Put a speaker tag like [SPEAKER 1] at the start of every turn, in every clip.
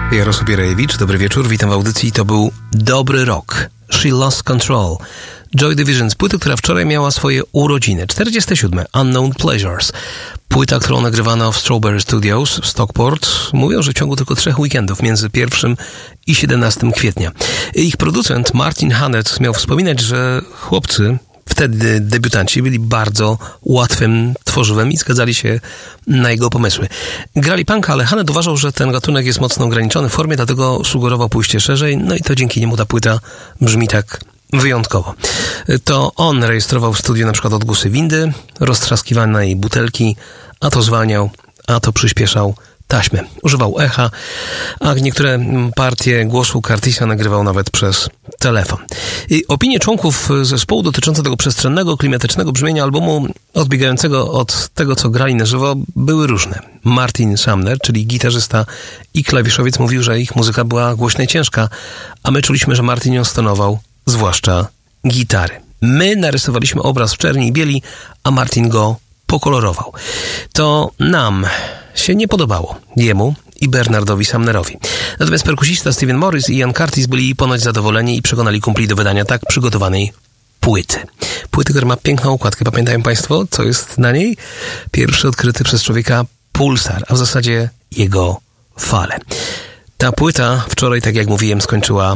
[SPEAKER 1] Jarosław Jurajewicz, dobry wieczór, witam w audycji. To był Dobry Rok. She Lost Control. Joy Division z płyty, która wczoraj miała swoje urodziny. 47. Unknown Pleasures. Płyta, którą nagrywano w Strawberry Studios w Stockport. Mówią, że w ciągu tylko 3 weekendów między 1 i 17 kwietnia. Ich producent Martin Hannett miał wspominać, że chłopcy, wtedy debiutanci, byli bardzo łatwym tworzywem i zgadzali się na jego pomysły. Grali punka, ale Hannett uważał, że ten gatunek jest mocno ograniczony w formie, dlatego sugerował pójście szerzej, no i to dzięki niemu ta płyta brzmi tak wyjątkowo. To on rejestrował w studiu na przykład odgłosy windy, roztrzaskiwanej butelki, a to zwalniał, a to przyspieszał taśmy. Używał echa, a niektóre partie głosu Curtisa nagrywał nawet przez telefon. I opinie członków zespołu dotyczące tego przestrzennego, klimatycznego brzmienia albumu, odbiegającego od tego, co grali na żywo, były różne. Martin Sumner, czyli gitarzysta i klawiszowiec, mówił, że ich muzyka była głośna i ciężka, a my czuliśmy, że Martin ją stonował, zwłaszcza gitary. My narysowaliśmy obraz w czerni i bieli, a Martin go pokolorował. To nam się nie podobało, jemu i Bernardowi Sumnerowi. Natomiast perkusista Steven Morris i Ian Curtis byli ponoć zadowoleni i przekonali kumpli do wydania tak przygotowanej płyty. Płyty, która ma piękną okładkę. Pamiętają Państwo, co jest na niej? Pierwszy odkryty przez człowieka pulsar, a w zasadzie jego fale. Ta płyta wczoraj, tak jak mówiłem, skończyła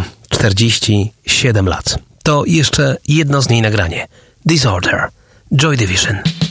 [SPEAKER 1] 47 lat. To jeszcze jedno z niej nagranie. Disorder, Joy Division.